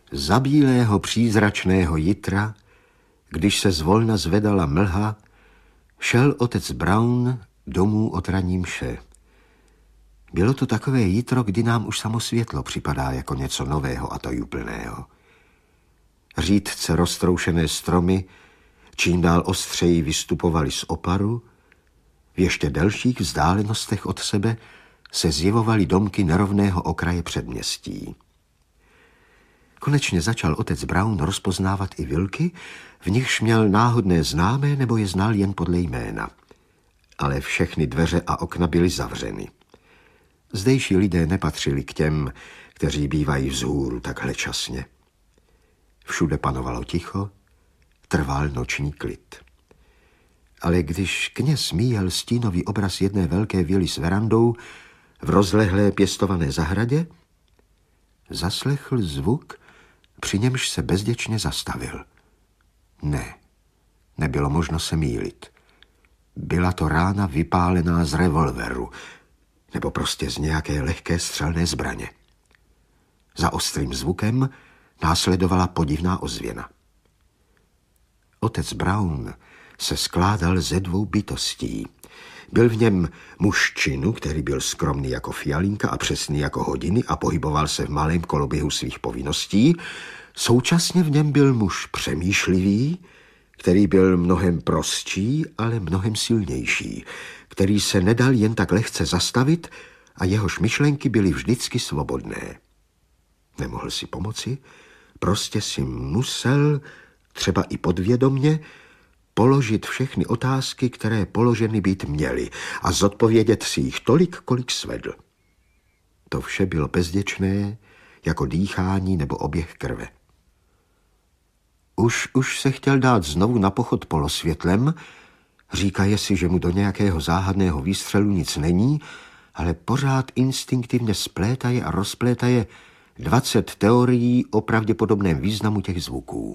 Za bílého přízračného jitra, když se zvolna zvedala mlha, šel otec Brown domů od ranní mše. Bylo to takové jitro, kdy nám už samo světlo připadá jako něco nového a tajuplného. Řídce roztroušené stromy čím dál ostřeji vystupovaly z oparu, v ještě delších vzdálenostech od sebe se zjevovaly domky nerovného okraje předměstí. Konečně začal otec Brown rozpoznávat i vilky, v nichž měl náhodné známé nebo je znal jen podle jména. Ale všechny dveře a okna byly zavřeny. Zdejší lidé nepatřili k těm, kteří bývají vzhůru takhle časně. Všude panovalo ticho, trval noční klid. Ale když kněz míjel stínový obraz jedné velké vily s verandou v rozlehlé pěstované zahradě, zaslechl zvuk, při němž se bezděčně zastavil. Ne, nebylo možno se mýlit. Byla to rána vypálená z revolveru, nebo prostě z nějaké lehké střelné zbraně. Za ostrým zvukem následovala podivná ozvěna. Otec Brown se skládal ze dvou bytostí. Byl v něm muž činu, který byl skromný jako fialinka a přesný jako hodiny a pohyboval se v malém koloběhu svých povinností. Současně v něm byl muž přemýšlivý, který byl mnohem prostší, ale mnohem silnější, který se nedal jen tak lehce zastavit a jehož myšlenky byly vždycky svobodné. Nemohl si pomoci, prostě si musel, třeba i podvědomně, položit všechny otázky, které položeny být měly a zodpovědět si jich tolik, kolik svedl. To vše bylo bezděčné, jako dýchání nebo oběh krve. Už se chtěl dát znovu na pochod polosvětlem, říkaje si, že mu do nějakého záhadného výstřelu nic není, ale pořád instinktivně splétaje a rozplétaje 20 teorií o pravděpodobném významu těch zvuků.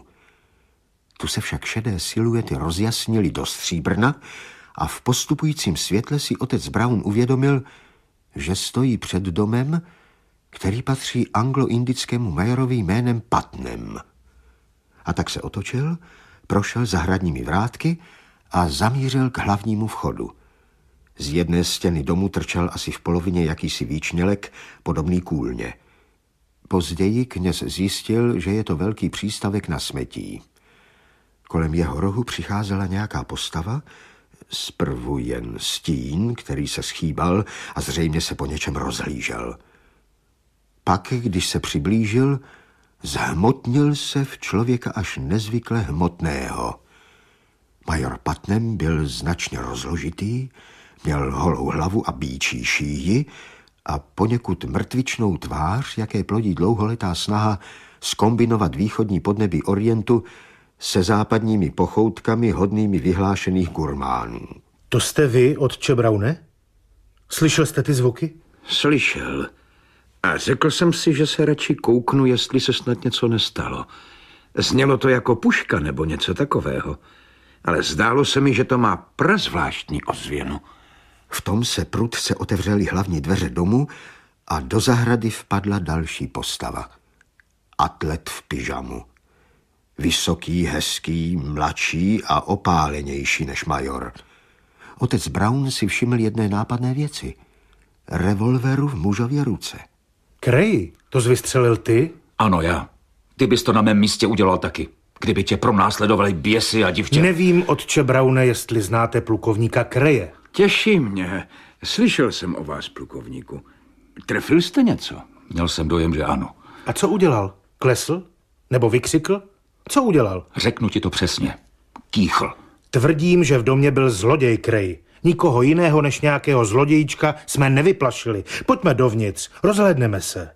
Tu se však šedé siluety rozjasnily do stříbrna a v postupujícím světle si otec Brown uvědomil, že stojí před domem, který patří anglo-indickému majerovi jménem Putnam. A tak se otočil, prošel zahradními vrátky a zamířil k hlavnímu vchodu. Z jedné stěny domu trčel asi v polovině jakýsi výčnělek, podobný kůlně. Později kněz zjistil, že je to velký přístavek na smetí. Kolem jeho rohu přicházela nějaká postava, zprvu jen stín, který se schýbal a zřejmě se po něčem rozhlížel. Pak, když se přiblížil, zhmotnil se v člověka až nezvykle hmotného. Major Putnam byl značně rozložitý, měl holou hlavu a býčí šíji a poněkud mrtvičnou tvář, jaké plodí dlouholetá snaha zkombinovat východní podnebí Orientu se západními pochoutkami hodnými vyhlášených gurmánů. To jste vy, otče Browne? Slyšel jste ty zvuky? Slyšel. A řekl jsem si, že se radši kouknu, jestli se snad něco nestalo. Znělo to jako puška nebo něco takového. Ale zdálo se mi, že to má prazvláštní ozvěnu. V tom se prudce otevřely hlavní dveře domu a do zahrady vpadla další postava. Atlet v pyžamu. Vysoký, hezký, mladší a opálenější než major. Otec Brown si všiml jedné nápadné věci. Revolveru v mužově ruce. Cray, to jsi vystřelil ty? Ano, já. Ty bys to na mém místě udělal taky. Kdyby tě pronásledovali běsy a divtě. Nevím, otče Browne, jestli znáte plukovníka Craye. Těší mě. Slyšel jsem o vás, plukovníku. Trefil jste něco? Měl jsem dojem, že ano. A co udělal? Klesl? Nebo vykřikl? Co udělal? Řeknu ti to přesně. Kýchl. Tvrdím, že v domě byl zloděj Cray. Nikoho jiného než nějakého zlodějíčka jsme nevyplašili. Pojďme dovnitř, rozhlédneme se.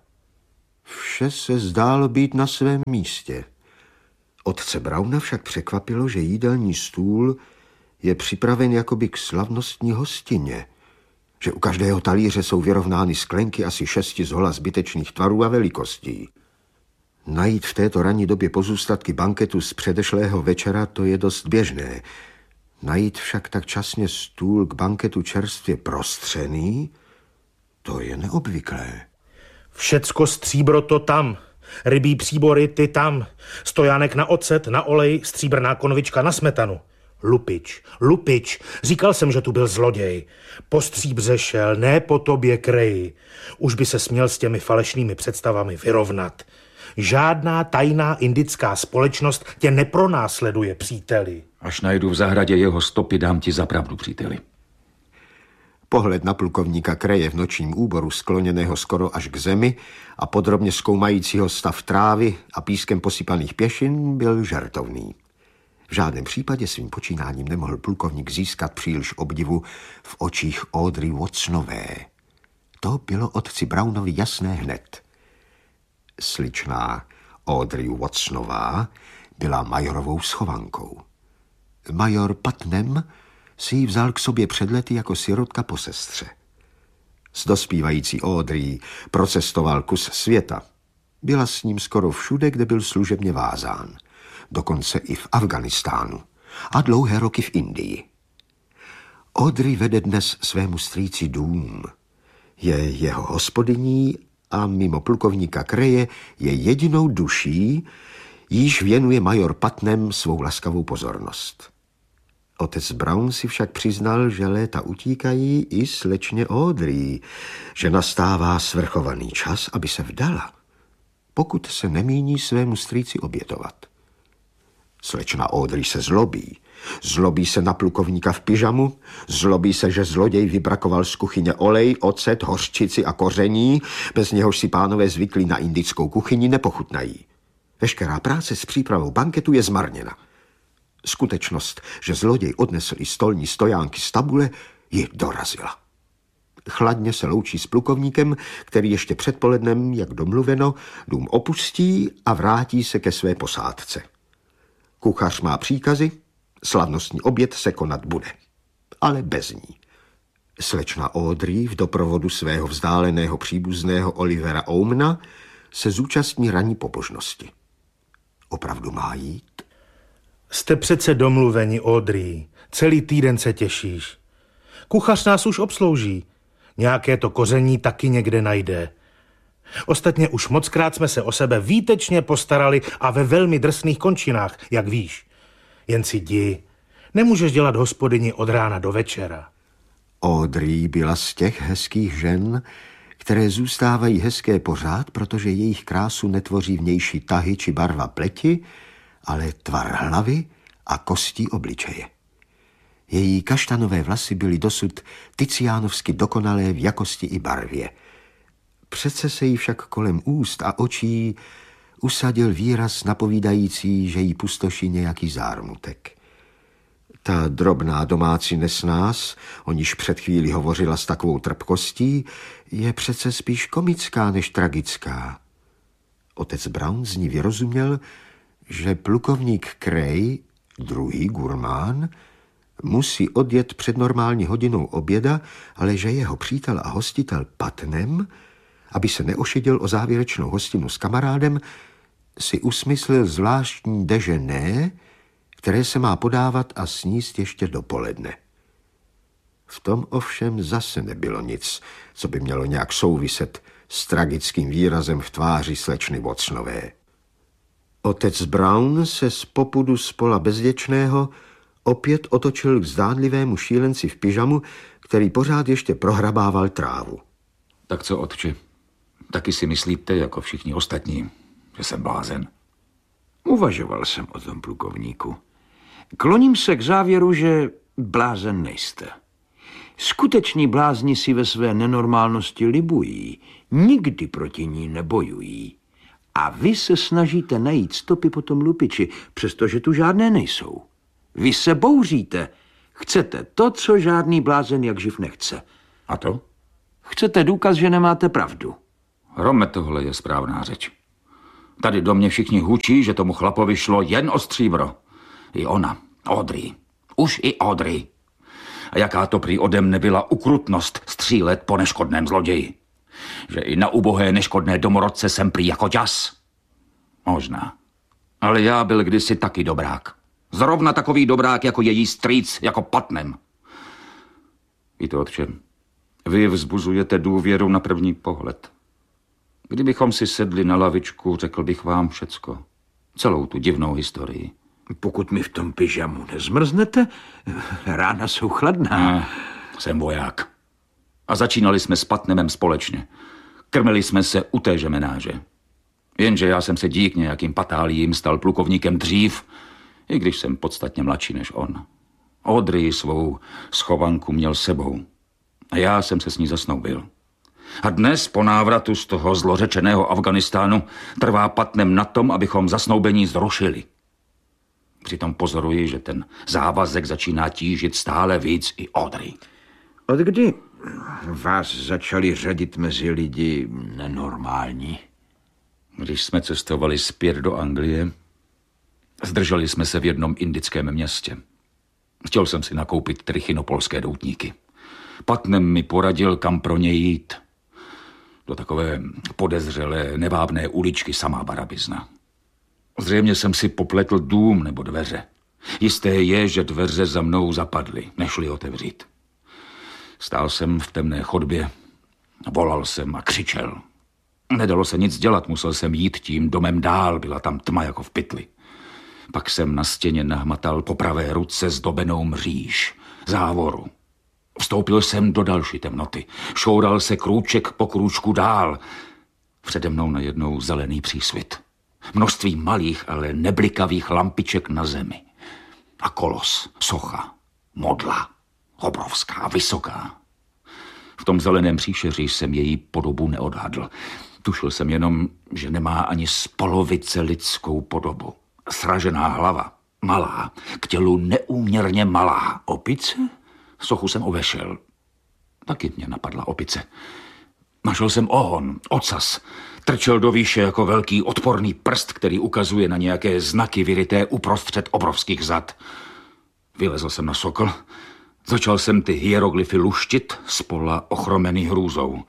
Vše se zdálo být na svém místě. Otce Browna však překvapilo, že jídelní stůl je připraven jakoby k slavnostní hostině, že u každého talíře jsou vyrovnány sklenky asi 6 zhola zbytečných tvarů a velikostí. Najít v této ranní době pozůstatky banketu z předešlého večera, to je dost běžné. Najít však tak časně stůl k banketu čerstvě prostřený, to je neobvyklé. Všecko stříbro to tam. Rybí příbory, ty tam. Stojánek na ocet, na olej, stříbrná konvička na smetanu. Lupič. Říkal jsem, že tu byl zloděj. Po stříbře šel, ne po tobě, Kreji. Už by se směl s těmi falešnými představami vyrovnat. Žádná tajná indická společnost tě nepronásleduje, příteli. Až najdu v zahradě jeho stopy, dám ti za pravdu, příteli. Pohled na plukovníka Kreje v nočním úboru, skloněného skoro až k zemi a podrobně zkoumajícího stav trávy a pískem posypaných pěšin, byl žertovný. V žádném případě svým počínáním nemohl plukovník získat příliš obdivu v očích Audrey Watsonové. To bylo otci Brownovi jasné hned. Sličná Audrey Watsonová byla majorovou schovankou. Major Putnam si ji vzal k sobě před lety jako sirotka po sestře. S dospívající Audrey procestoval kus světa. Byla s ním skoro všude, kde byl služebně vázán. Dokonce i v Afghánistánu a dlouhé roky v Indii. Audrey vede dnes svému strýci dům. Je jeho hospodyní a mimo plukovníka Kreje je jedinou duší, jíž věnuje major Putnam svou laskavou pozornost. Otec Brown si však přiznal, že léta utíkají i slečně Audrey, že nastává svrchovaný čas, aby se vdala, pokud se nemíní svému strýci obětovat. Slečna Audrey se zlobí. Zlobí se na plukovníka v pyžamu, zlobí se, že zloděj vybrakoval z kuchyně olej, ocet, hořčici a koření, bez něhož si pánové zvyklí na indickou kuchyni nepochutnají. Veškerá práce s přípravou banketu je zmarněna. Skutečnost, že zloděj odnesl i stolní stojánky z tabule, ji dorazila. Chladně se loučí s plukovníkem, který ještě předpolednem, jak domluveno, dům opustí a vrátí se ke své posádce. Kuchař má příkazy, slavnostní oběd se konat bude, ale bez ní. Slečna Audrey v doprovodu svého vzdáleného příbuzného Olivera Omna se zúčastní ranní pobožnosti. Opravdu má jít? Jste přece domluveni, Audrey. Celý týden se těšíš. Kuchař nás už obslouží. Nějaké to koření taky někde najde. Ostatně už mockrát jsme se o sebe výtečně postarali a ve velmi drsných končinách, jak víš. Jen si jdi. Nemůžeš dělat hospodyni od rána do večera. Audrey byla z těch hezkých žen, které zůstávají hezké pořád, protože jejich krásu netvoří vnější tahy či barva pleti, ale tvar hlavy a kostí obličeje. Její kaštanové vlasy byly dosud tiziánovsky dokonalé v jakosti i barvě. Přece se jí však kolem úst a očí usadil výraz napovídající, že jí pustoší nějaký zármutek. Ta drobná domácí nesnás, o níž před chvíli hovořila s takovou trpkostí, je přece spíš komická než tragická. Otec Brown z ní vyrozuměl, že plukovník Krej, druhý gurmán, musí odjet před normální hodinou oběda, ale že jeho přítel a hostitel Putnam, aby se neošidil o závěrečnou hostinu s kamarádem, si usmyslil zvláštní déjeuner, které se má podávat a sníst ještě dopoledne. V tom ovšem zase nebylo nic, co by mělo nějak souviset s tragickým výrazem v tváři slečny Watsonové. Otec Brown se z popudu spola bezděčného opět otočil k zdánlivému šílenci v pyžamu, který pořád ještě prohrabával trávu. Tak co, otče? Taky si myslíte, jako všichni ostatní, že jsem blázen? Uvažoval jsem o tom, plukovníku. Kloním se k závěru, že blázen nejste. Skuteční blázni si ve své nenormálnosti libují, nikdy proti ní nebojují. A vy se snažíte najít stopy po tom lupiči, přestože tu žádné nejsou. Vy se bouříte. Chcete to, co žádný blázen jak živ nechce. A to? Chcete důkaz, že nemáte pravdu. Rome, tohle je správná řeč. Tady do mě všichni hučí, že tomu chlapovi šlo jen o stříbro. I ona, Audrey. Už i Audrey. A jaká to prý ode mne byla ukrutnost střílet po neškodném zloději. Že i na ubohé neškodné domorodce jsem prý jako ďas. Možná. Ale já byl kdysi taky dobrák. Zrovna takový dobrák jako její strýc, jako Putnam. Víte, otče, vy vzbuzujete důvěru na první pohled. Kdybychom si sedli na lavičku, řekl bych vám všecko. Celou tu divnou historii. Pokud mi v tom pyžamu nezmrznete, rána jsou chladná. Jsem voják. A začínali jsme s Putnamem společně. Krmili jsme se u téže menáže. Jenže já jsem se dík nějakým patáliím stal plukovníkem dřív, i když jsem podstatně mladší než on. Audrey svou schovanku měl sebou. A já jsem se s ní zasnoubil. A dnes po návratu z toho zlořečeného Afganistánu trvá Putnam na tom, abychom zasnoubení zrušili. Přitom pozoruji, že ten závazek začíná tížit stále víc i Audrey. Od kdy vás začali řadit mezi lidi nenormální? Když jsme cestovali zpět do Anglie, zdrželi jsme se v jednom indickém městě. Chtěl jsem si nakoupit trichinopolské doutníky. Putnam mi poradil, kam pro ně jít. Do takové podezřelé, nevábné uličky samá barabizna. Zřejmě jsem si popletl dům nebo dveře. Jisté je, že dveře za mnou zapadly, nešli otevřít. Stál jsem v temné chodbě, volal jsem a křičel. Nedalo se nic dělat, musel jsem jít tím domem dál, byla tam tma jako v pytli. Pak jsem na stěně nahmatal po pravé ruce zdobenou mříž, závoru. Vstoupil jsem do další temnoty. Šoural se krůček po krůčku dál. Přede mnou najednou zelený přísvit. Množství malých, ale neblikavých lampiček na zemi. A kolos, socha, modla, obrovská, vysoká. V tom zeleném příšeří jsem její podobu neodhadl. Tušil jsem jenom, že nemá ani z polovice lidskou podobu. Sražená hlava, malá, k tělu neúměrně malá. Opice? Sochu jsem ovešel. Taky mě napadla opice. Našel jsem ohon, ocas. Trčel do výše jako velký odporný prst, který ukazuje na nějaké znaky vyryté uprostřed obrovských zad. Vylezl jsem na sokl. Začal jsem ty hieroglyfy luštit, spola ochromený hrůzou.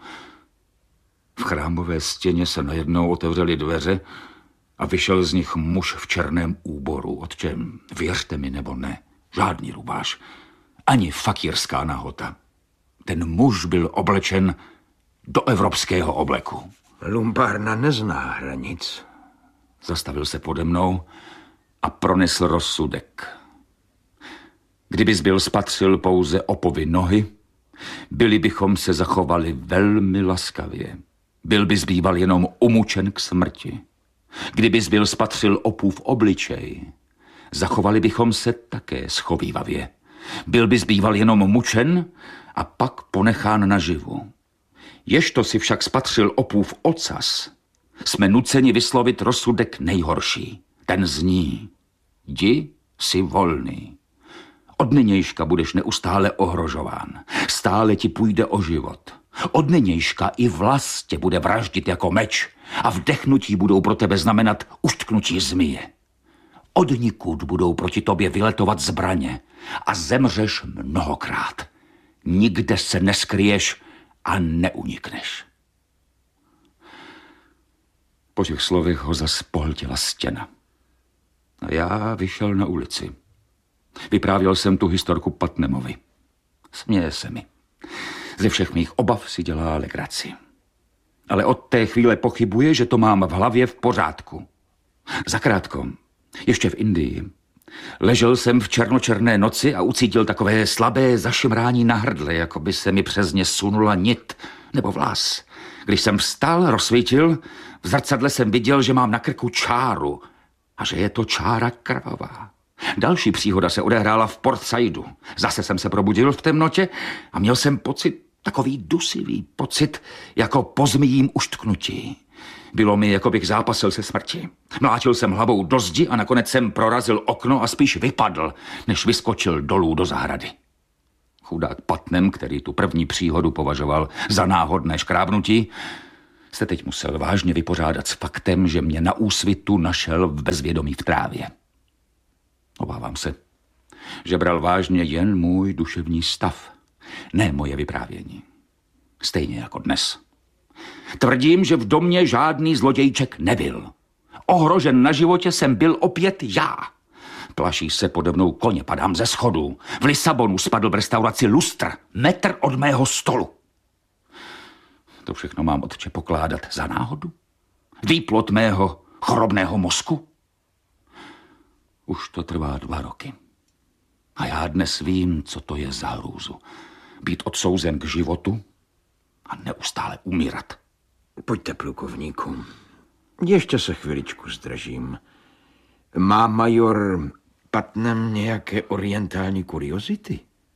V chrámové stěně se najednou otevřely dveře a vyšel z nich muž v černém úboru. Otčem, věřte mi nebo ne, žádný rubáš, ani fakírská nahota. Ten muž byl oblečen do evropského obleku. Lumpárna nezná hranic. Zastavil se pode mnou a pronesl rozsudek. Kdybys byl spatřil pouze opovy nohy, byli bychom se zachovali velmi laskavě. Byl bys býval jenom umučen k smrti. Kdybys byl spatřil opův obličej, zachovali bychom se také schovívavě. Byl bys býval jenom mučen a pak ponechán naživu. Ježto si však spatřil opův ocas, jsme nuceni vyslovit rozsudek nejhorší. Ten zní: jdi si volný. Od nynějška budeš neustále ohrožován. Stále ti půjde o život. Od nynějška i vlas tě bude vraždit jako meč a vdechnutí budou pro tebe znamenat uštknutí zmije. Od nikud budou proti tobě vyletovat zbraně a zemřeš mnohokrát. Nikde se neskryješ a neunikneš. Po těch slovech ho zas pohltila stěna. A já vyšel na ulici. Vyprávěl jsem tu historku Putnamovi. Směje se mi. Ze všech mých obav si dělá legraci. Ale od té chvíle pochybuje, že to mám v hlavě v pořádku. Zakrátko, ještě v Indii, ležel jsem v černočerné noci a ucítil takové slabé zašimrání na hrdle, jako by se mi přes ně sunula nit nebo vlas. Když jsem vstal, rozsvítil, v zrcadle jsem viděl, že mám na krku čáru a že je to čára krvavá. Další příhoda se odehrála v Port Saidu. Zase jsem se probudil v temnotě a měl jsem pocit, takový dusivý pocit, jako po zmijím uštknutí. Bylo mi, jako bych zápasil se smrti. Mlátil jsem hlavou do zdi a nakonec jsem prorazil okno a spíš vypadl, než vyskočil dolů do zahrady. Chudák Putnam, který tu první příhodu považoval za náhodné škrábnutí, se teď musel vážně vypořádat s faktem, že mě na úsvitu našel v bezvědomí v trávě. Obávám se, že bral vážně jen můj duševní stav, ne moje vyprávění. Stejně jako dnes. Tvrdím, že v domě žádný zlodějček nebyl. Ohrožen na životě jsem byl opět já. Plaší se pode mnou koně, padám ze schodů. V Lisabonu spadl v restauraci lustr, metr od mého stolu. To všechno mám, otče, pokládat za náhodu? Výplod mého chorobného mozku? Už to trvá 2 roky. A já dnes vím, co to je za hrůzu. Být odsouzen k životu a neustále umírat. Pojďte, plukovníku. Ještě se chviličku zdržím. Má major Putnam nějaké orientální kuriozity?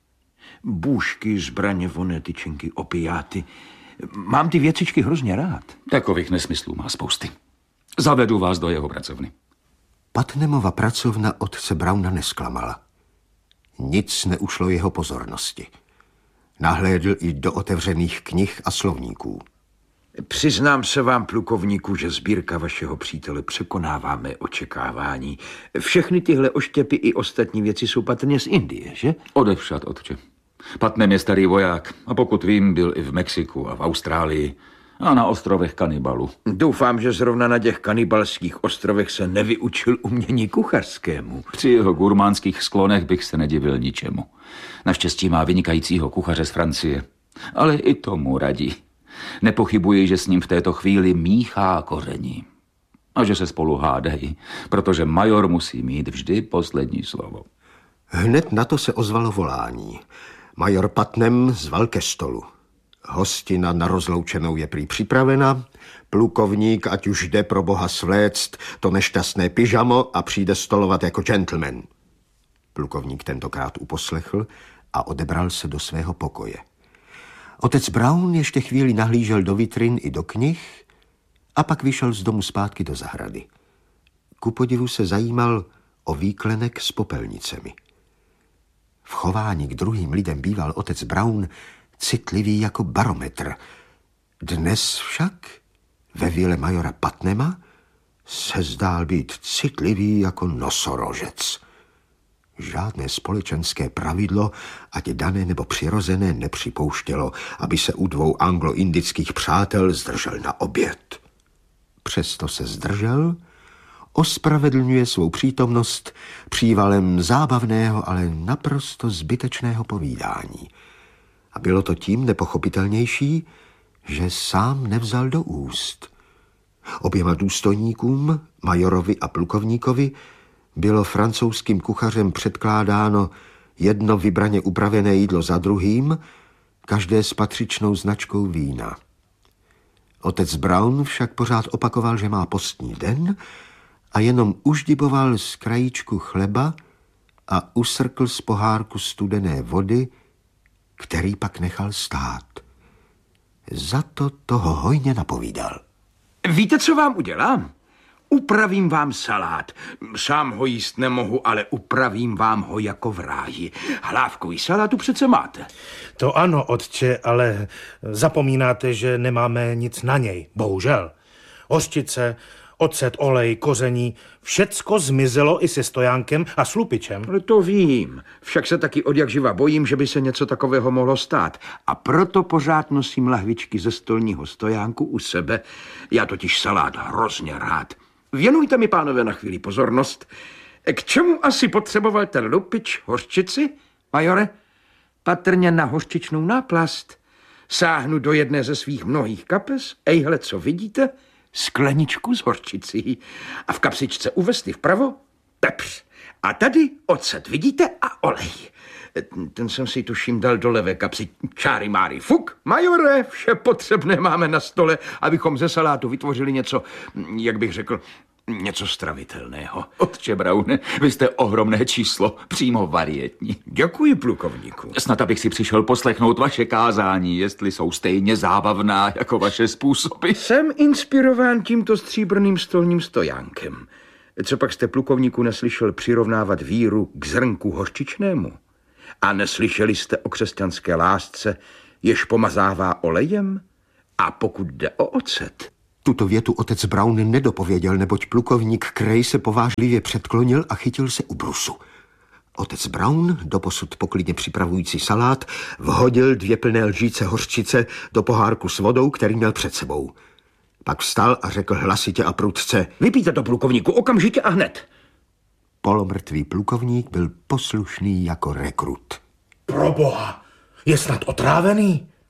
Bůžky, zbraně, vonné tyčinky, opiáty. Mám ty věcičky hrozně rád. Takových nesmyslů má spousty. Zavedu vás do jeho pracovny. Putnamova pracovna otce Browna nesklamala. Nic neušlo jeho pozornosti. Nahlédl i do otevřených knih a slovníků. Přiznám se vám, plukovníku, že sbírka vašeho přítele překonává mé očekávání. Všechny tyhle oštěpy i ostatní věci jsou patrně z Indie, že? Odevšad, otče. Putnam je starý voják a pokud vím, byl i v Mexiku a v Austrálii a na ostrovech Kanibalu. Doufám, že zrovna na těch kanibalských ostrovech se nevyučil umění kuchařskému. Při jeho gurmánských sklonech bych se nedivil ničemu. Naštěstí má vynikajícího kuchaře z Francie, ale i tomu radí. Nepochybuji, že s ním v této chvíli míchá koření. A že se spolu hádají, protože major musí mít vždy poslední slovo. Hned na to se ozvalo volání. Major Putnam zval ke stolu. Hostina na rozloučenou je prý připravena. Plukovník, ať už jde pro boha svléct to nešťastné pyžamo a přijde stolovat jako gentleman. Plukovník tentokrát uposlechl a odebral se do svého pokoje. Otec Brown ještě chvíli nahlížel do vitrin i do knih a pak vyšel z domu zpátky do zahrady. Ku podivu se zajímal o výklenek s popelnicemi. V chování k druhým lidem býval otec Brown citlivý jako barometr. Dnes však ve vile majora Putnama se zdál být citlivý jako nosorožec. Žádné společenské pravidlo, ať dané nebo přirozené, nepřipouštělo, aby se u 2 anglo-indických přátel zdržel na oběd. Přesto se zdržel, ospravedlňuje svou přítomnost přívalem zábavného, ale naprosto zbytečného povídání. A bylo to tím nepochopitelnější, že sám nevzal do úst. Oběma důstojníkům, majorovi a plukovníkovi, bylo francouzským kuchařem předkládáno jedno vybraně upravené jídlo za druhým, každé s patřičnou značkou vína. Otec Brown však pořád opakoval, že má postní den a jenom uždiboval z krajíčku chleba a usrkl z pohárku studené vody, který pak nechal stát. Za to toho hojně napovídal. Víte, co vám udělám? Upravím vám salát. Sám ho jíst nemohu, ale upravím vám ho jako v ráji. Hlávkový salát tu přece máte. To ano, otče, ale zapomínáte, že nemáme nic na něj, bohužel. Hořčice, ocet, olej, koření, všecko zmizelo i se stojánkem a s lupičem. Ale to vím. Však se taky odjakživa bojím, že by se něco takového mohlo stát. A proto pořád nosím lahvičky ze stolního stojánku u sebe. Já totiž salát hrozně rád. Věnujte mi, pánové, na chvíli pozornost. K čemu asi potřeboval ten lupič hořčici, majore? Patrně na hořčičnou náplast. Sáhnu do jedné ze svých mnohých kapes. Ejhle, co vidíte? Skleničku s hořčicí. A v kapsičce u vesty vpravo pepř. A tady ocet, vidíte? A olej. Ten jsem si tuším dal do levé kapsy. Čáry máry fuk. Majore, vše potřebné máme na stole, abychom ze salátu vytvořili něco, jak bych řekl, něco stravitelného. Otče Browne, vy jste ohromné číslo, přímo varietní. Děkuji, plukovníku. Snad abych si přišel poslechnout vaše kázání, jestli jsou stejně zábavná jako vaše způsoby. Jsem inspirován tímto stříbrným stolním stojánkem. Co pak jste, plukovníku, neslyšel přirovnávat víru k zrnku hořčičnému? A neslyšeli jste o křesťanské lásce, jež pomazává olejem? A pokud jde o ocet? Tuto větu otec Brown nedopověděl, neboť plukovník Cray se povážlivě předklonil a chytil se u brusu. Otec Brown, doposud poklidně připravující salát, vhodil 2 plné lžíce hořčice do pohárku s vodou, který měl před sebou. Pak vstal a řekl hlasitě a prudce: Vypijte to, plukovníku, okamžitě a hned. Polomrtvý plukovník byl poslušný jako rekrut. Proboha, je snad otrávený?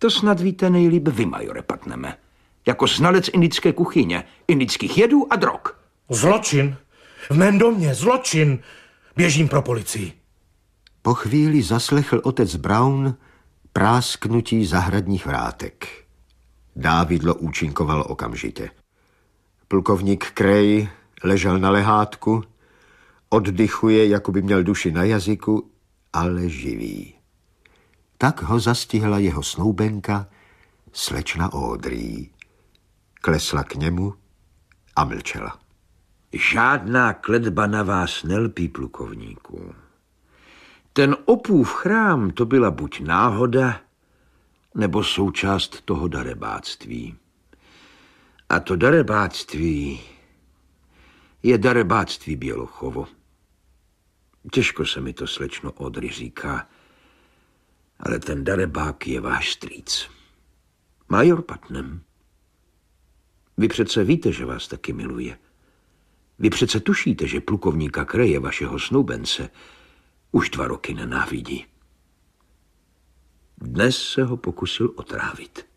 To snad víte nejlíp vy, majore Putname. Jako znalec indické kuchyně, indických jedů a drog. Zločin. V mém domě zločin. Běžím pro policii. Po chvíli zaslechl otec Brown prásknutí zahradních vrátek. Dávidlo účinkovalo okamžitě. Plukovník Cray ležel na lehátku, oddychuje, jako by měl duši na jazyku, ale živý. Tak ho zastihla jeho snoubenka, slečna Audrey. Klesla k němu a mlčela. Žádná kletba na vás nelpí, plukovníku. Ten Opův chrám, to byla buď náhoda, nebo součást toho darebáctví. A to darebáctví je darebáctví Bělochovo. Těžko se mi to, slečno Audrey, říká, ale ten darebák je váš strýc. Major Putnam. Vy přece víte, že vás taky miluje. Vy přece tušíte, že plukovníka Craye, vašeho snoubence, už 2 roky nenávidí. Dnes se ho pokusil otrávit.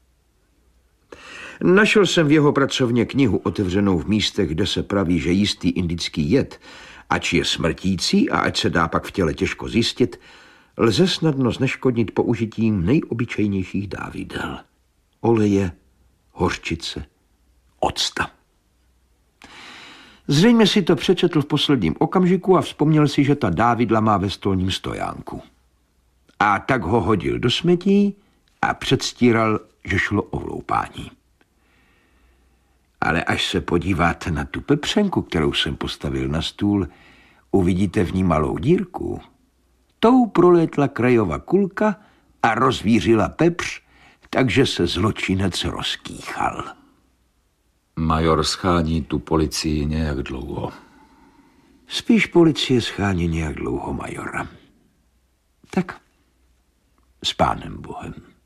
Našel jsem v jeho pracovně knihu otevřenou v místech, kde se praví, že jistý indický jed, ač je smrtící a ať se dá pak v těle těžko zjistit, lze snadno zneškodnit použitím nejobyčejnějších dávidel. Oleje, hořčice, octa. Zřejmě si to přečetl v posledním okamžiku a vzpomněl si, že ta dávidla má ve stolním stojánku. A tak ho hodil do smetí a předstíral, že šlo o vloupání. Ale až se podíváte na tu pepřenku, kterou jsem postavil na stůl, uvidíte v ní malou dírku. Tou prolétla Crayova kulka a rozvířila pepř, takže se zločinec rozkýchal. Major schání tu policii nějak dlouho. Spíš policie schání nějak dlouho majora. Tak, s Pánem Bohem.